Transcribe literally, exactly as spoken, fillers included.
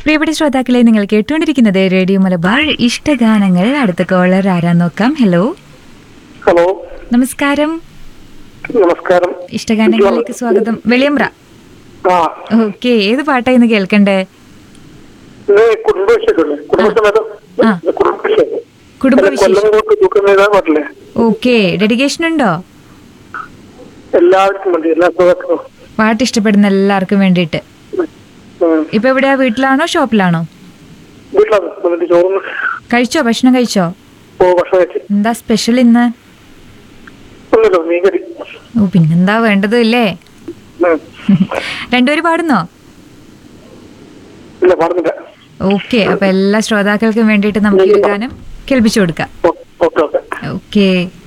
പ്രിയപ്പെട്ട ശ്രോതാക്കളെ, നിങ്ങൾ കേട്ടുകൊണ്ടിരിക്കുന്നത് റേഡിയോ മലബാർ ഇഷ്ടഗാനങ്ങൾ. അടുത്ത കോളർ ആരാ നോക്കാം. ഹലോ ഹലോ, നമസ്കാരം. നമസ്കാരം. ഇഷ്ടഗാനങ്ങളിലേക്ക് സ്വാഗതം. വെളിയമ്പ്ര. ആ, ഓക്കെ, ഏത് പാട്ടായിന്ന് കേൾക്കണ്ടേ? ഇത് കുടുംബവിശേഷമല്ലേ? കുടുംബസമേതം ആ. കുടുംബവിശേഷം. കുടുംബവിശേഷം. കൊല്ലം കൊണ്ട് തൂക്കുന്ന പാട്ടില്ലേ? ഓക്കെ, ഡെഡിക്കേഷൻ ഉണ്ടോ? എല്ലാവർക്കും വേണ്ടി, എല്ലാ സുഹൃത്തുക്കളും. പാട്ട് ഇഷ്ടപ്പെടുന്ന എല്ലാവർക്കും വേണ്ടിയിട്ട്. ഇപ്പൊ എവിടെയാ, വീട്ടിലാണോ ഷോപ്പിലാണോ? വീട്ടിലാണ് വന്നിട്ട് ചോറുന്ന് കഴിച്ചോ? ഭക്ഷണം കഴിച്ചോ? ഓ, ഭക്ഷണം കഴിച്ച്. എന്താ സ്പെഷ്യൽ ഇന്ന്? ഒന്നുമില്ലോ, മീൻകറി. ഓ, പിന്നെന്താ വേണ്ടത് ഇല്ലേ? ഉം. രണ്ടുപേരും പാടുന്നോ? ഇല്ല, പാടുന്നില്ല. ഓക്കെ, അപ്പൊ എല്ലാ ശ്രോതാക്കൾക്കും വേണ്ടിയിട്ട് നമുക്ക് ഈ ഒരു ഗാനം കേൾപ്പിച്ചു കൊടുക്കാം. Okay okay okay.